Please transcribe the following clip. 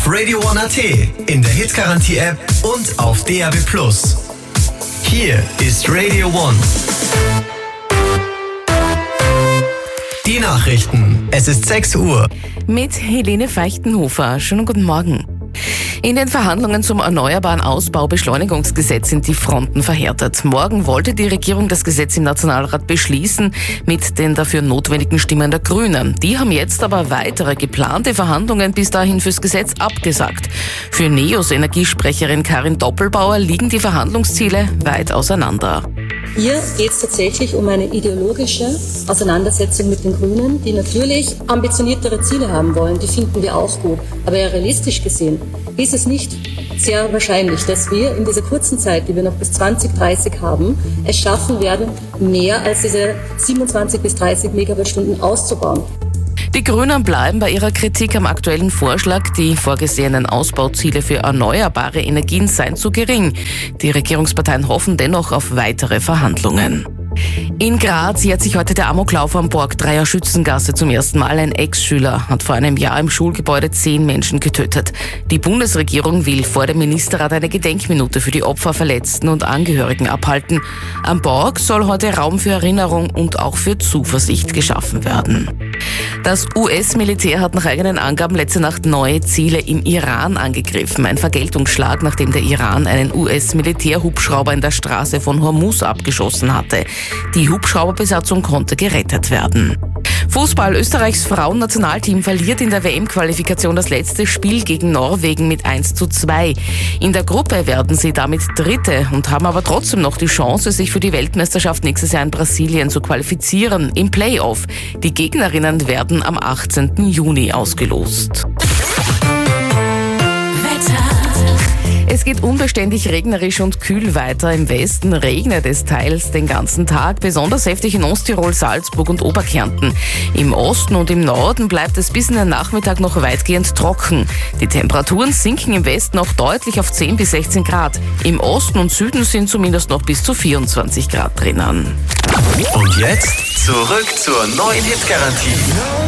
Auf Radio One AT, in der Hitgarantie-App und auf DAB+. Hier ist Radio One. Die Nachrichten. Es ist 6 Uhr. Mit Helene Feichtenhofer. Schönen guten Morgen. In den Verhandlungen zum Erneuerbaren Ausbaubeschleunigungsgesetz sind die Fronten verhärtet. Morgen wollte die Regierung das Gesetz im Nationalrat beschließen, mit den dafür notwendigen Stimmen der Grünen. Die haben jetzt aber weitere geplante Verhandlungen bis dahin fürs Gesetz abgesagt. Für NEOS Energiesprecherin Karin Doppelbauer liegen die Verhandlungsziele weit auseinander. Hier geht es tatsächlich um eine ideologische Auseinandersetzung mit den Grünen, die natürlich ambitioniertere Ziele haben wollen. Die finden wir auch gut. Aber realistisch gesehen ist es nicht sehr wahrscheinlich, dass wir in dieser kurzen Zeit, die wir noch bis 2030 haben, es schaffen werden, mehr als diese 27 bis 30 Megawattstunden auszubauen. Die Grünen bleiben bei ihrer Kritik am aktuellen Vorschlag. Die vorgesehenen Ausbauziele für erneuerbare Energien seien zu gering. Die Regierungsparteien hoffen dennoch auf weitere Verhandlungen. In Graz jährt sich heute der Amoklauf am Borgdreier Schützengasse zum ersten Mal. Ein Ex-Schüler hat vor einem Jahr im Schulgebäude 10 Menschen getötet. Die Bundesregierung will vor dem Ministerrat eine Gedenkminute für die Opfer, Verletzten und Angehörigen abhalten. Am Borg soll heute Raum für Erinnerung und auch für Zuversicht geschaffen werden. Das US-Militär hat nach eigenen Angaben letzte Nacht neue Ziele im Iran angegriffen. Ein Vergeltungsschlag, nachdem der Iran einen US-Militärhubschrauber in der Straße von Hormuz abgeschossen hatte. Die Hubschrauberbesatzung konnte gerettet werden. Fußball: Österreichs Frauennationalteam verliert in der WM-Qualifikation das letzte Spiel gegen Norwegen mit 1:2. In der Gruppe werden sie damit Dritte und haben aber trotzdem noch die Chance, sich für die Weltmeisterschaft nächstes Jahr in Brasilien zu qualifizieren im Playoff. Die Gegnerinnen werden am 18. Juni ausgelost. Es geht unbeständig regnerisch und kühl weiter. Im Westen regnet es teils den ganzen Tag, besonders heftig in Osttirol, Salzburg und Oberkärnten. Im Osten und im Norden bleibt es bis in den Nachmittag noch weitgehend trocken. Die Temperaturen sinken im Westen auch deutlich auf 10 bis 16 Grad. Im Osten und Süden sind zumindest noch bis zu 24 Grad drinnen. Und jetzt zurück zur neuen Hitgarantie.